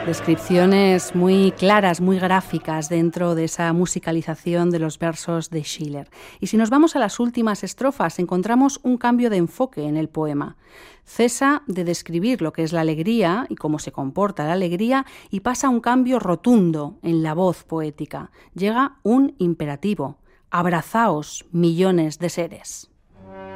Descripciones muy claras, muy gráficas dentro de esa musicalización de los versos de Schiller. Y si nos vamos a las últimas estrofas, encontramos un cambio de enfoque en el poema. Cesa de describir lo que es la alegría y cómo se comporta la alegría y pasa a un cambio rotundo en la voz poética. Llega un imperativo: abrazaos, millones de seres.